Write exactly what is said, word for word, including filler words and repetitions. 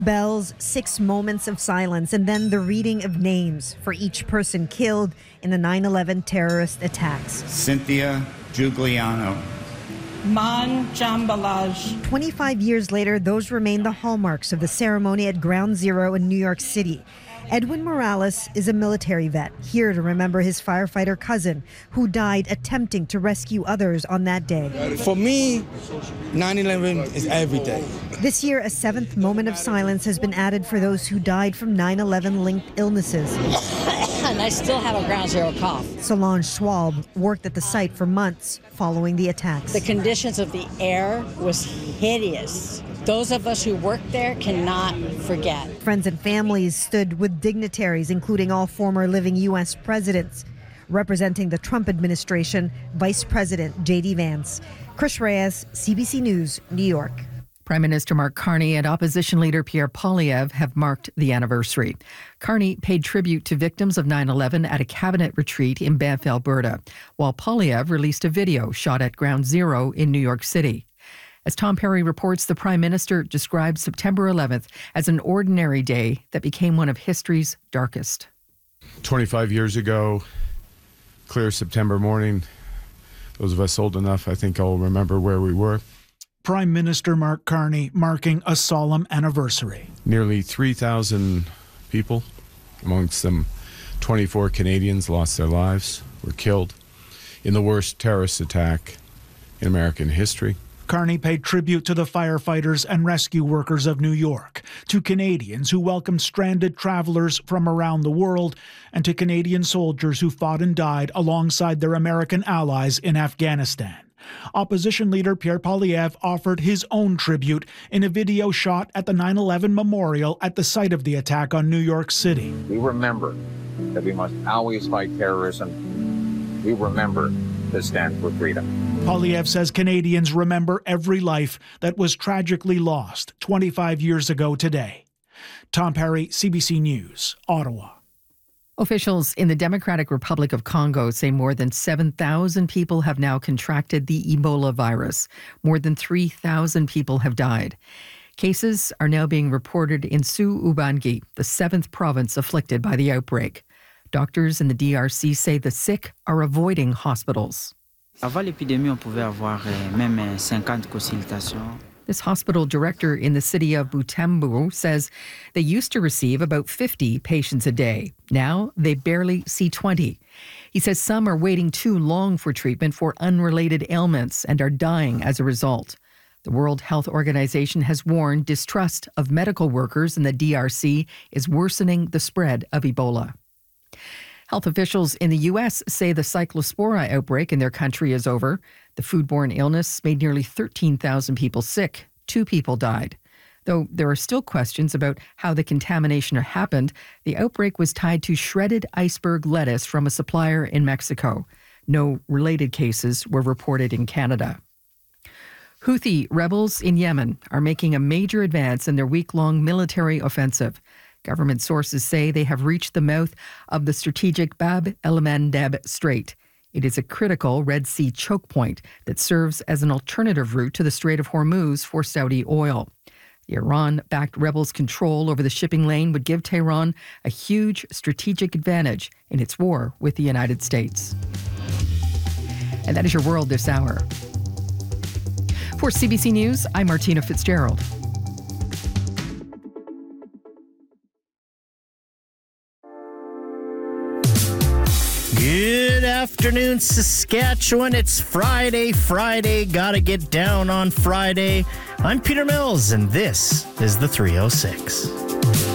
Bells, six moments of silence, and then the reading of names for each person killed in the nine eleven terrorist attacks. Cynthia Giuliano. Man Jambalaj. twenty-five years later, those remain the hallmarks of the ceremony at Ground Zero in New York City. Edwin Morales is a military vet, here to remember his firefighter cousin who died attempting to rescue others on that day. For me, nine eleven is every day. This year, a seventh moment of silence has been added for those who died from nine eleven linked illnesses. And I still have a ground zero cough. Solange Schwab worked at the site for months following the attacks. The conditions of the air was hideous. Those of us who worked there cannot forget. Friends and families stood with dignitaries, including all former living U S presidents. Representing the Trump administration, Vice President J D Vance. Chris Reyes, C B C News, New York. Prime Minister Mark Carney and opposition leader Pierre Poilievre have marked the anniversary. Carney paid tribute to victims of nine eleven at a cabinet retreat in Banff, Alberta, while Poilievre released a video shot at Ground Zero in New York City. As Tom Perry reports, the Prime Minister described September eleventh as an ordinary day that became one of history's darkest. twenty-five years ago, clear September morning, those of us old enough, I think, all remember where we were. Prime Minister Mark Carney marking a solemn anniversary. Nearly three thousand people, amongst them twenty-four Canadians, lost their lives, were killed in the worst terrorist attack in American history. Carney paid tribute to the firefighters and rescue workers of New York, to Canadians who welcomed stranded travelers from around the world, and to Canadian soldiers who fought and died alongside their American allies in Afghanistan. Opposition leader Pierre Poilievre offered his own tribute in a video shot at the nine eleven memorial at the site of the attack on New York City. We remember that we must always fight terrorism. We remember to stand for freedom. Poilievre says Canadians remember every life that was tragically lost twenty-five years ago today. Tom Perry, C B C News, Ottawa. Officials in the Democratic Republic of Congo say more than seven thousand people have now contracted the Ebola virus. More than three thousand people have died. Cases are now being reported in Sud-Ubangi, the seventh province afflicted by the outbreak. Doctors in the D R C say the sick are avoiding hospitals. Avant l'épidémie, on pouvait avoir même cinquante consultations. This hospital director in the city of Butembo says they used to receive about fifty patients a day. Now they barely see twenty. He says some are waiting too long for treatment for unrelated ailments and are dying as a result. The World Health Organization has warned distrust of medical workers in the D R C is worsening the spread of Ebola. Health officials in the U S say the cyclospora outbreak in their country is over. The foodborne illness made nearly thirteen thousand people sick. Two people died. Though there are still questions about how the contamination happened, the outbreak was tied to shredded iceberg lettuce from a supplier in Mexico. No related cases were reported in Canada. Houthi rebels in Yemen are making a major advance in their week-long military offensive. Government sources say they have reached the mouth of the strategic Bab el-Mandeb Strait. It is a critical Red Sea choke point that serves as an alternative route to the Strait of Hormuz for Saudi oil. The Iran-backed rebels' control over the shipping lane would give Tehran a huge strategic advantage in its war with the United States. And that is your world this hour. For C B C News, I'm Martina Fitzgerald. Good afternoon, Saskatchewan. It's Friday, Friday. Gotta get down on Friday. I'm Peter Mills, and this is the three oh six.